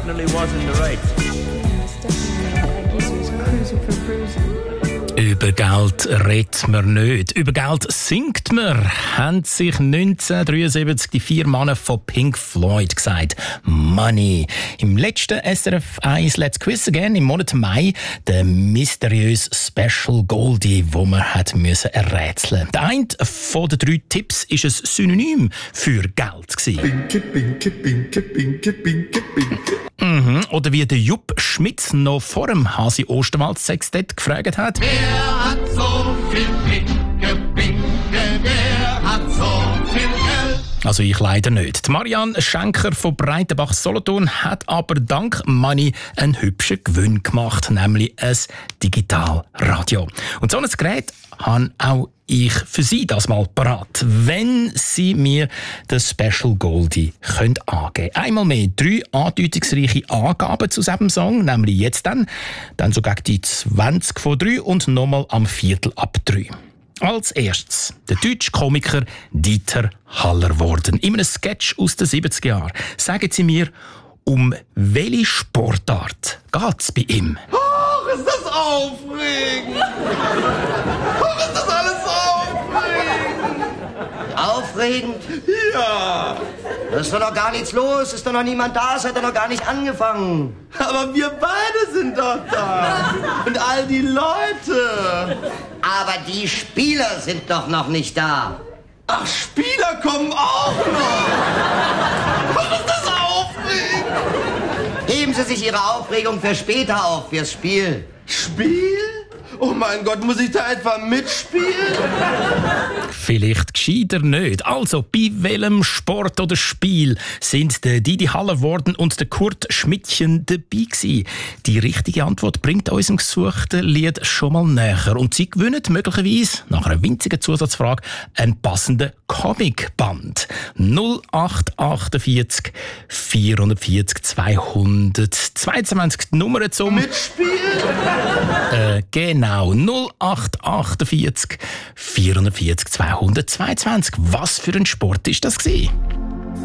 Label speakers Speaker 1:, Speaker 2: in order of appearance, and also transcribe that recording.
Speaker 1: definitely was in the right.
Speaker 2: Über Geld redet man nicht. Über Geld singt man, haben sich 1973 die 4 Männer von Pink Floyd gesagt. Money. Im letzten SRF 1 Let's Quiz Again im Monat Mai der mysteriöse Special Goldie, wo man hat müssen errätseln. Der eine von den 3 Tipps ist ein Synonym für Geld gewesen.
Speaker 3: Binke, binke, binke, binke, binke, binke.
Speaker 2: Oder wie der Jupp Schmidt noch vor dem Hasi Osterwald Sextett gefragt hat.
Speaker 4: Wer hat so viel Pinke, Pinke, wer hat so viel Geld?
Speaker 2: Also ich leider nicht. Die Marianne Schenker von Breitenbach-Solothurn hat aber dank Money einen hübschen Gewinn gemacht, nämlich ein Digitalradio. Und so ein Gerät habe auch ich für Sie das mal parat, wenn Sie mir das Special Goldie angeben können. Einmal mehr 3 andeutungsreiche Angaben zu diesem Song, nämlich jetzt dann so gegen die 20 vor 3 und nochmal am 3:15. Als erstes der deutsche Komiker Dieter Hallervorden. In einem Sketch aus den 70er Jahren. Sagen Sie mir, um welche Sportart geht es bei ihm?
Speaker 4: Ach, ist das aufregend! Ach, ist das alles aufregend!
Speaker 5: Aufregend?
Speaker 4: Ja!
Speaker 5: Da ist doch noch gar nichts los, ist doch noch niemand da, es hat doch noch gar nicht angefangen.
Speaker 4: Aber wir beide sind doch da! Und all die Leute!
Speaker 5: Aber die Spieler sind doch noch nicht da.
Speaker 4: Ach, Spieler kommen auch noch! Ach, ist das aufregend!
Speaker 5: Heben Sie sich Ihre Aufregung für später auf, fürs Spiel.
Speaker 4: Spiel? Oh mein Gott, muss ich da etwa mitspielen?
Speaker 2: Vielleicht gescheiter nicht. Also, bei welchem Sport oder Spiel sind der Didi Hallervorden und der Kurt Schmidtchen dabei gewesen? Die richtige Antwort bringt unserem gesuchten Lied schon mal näher. Und Sie gewinnen möglicherweise, nach einer winzigen Zusatzfrage, einen passenden Comicband. 0848 440 222 die Nummer zum
Speaker 4: Mitspielen?
Speaker 2: Genau. 0848 440 222. Was für ein Sport ist das gewesen?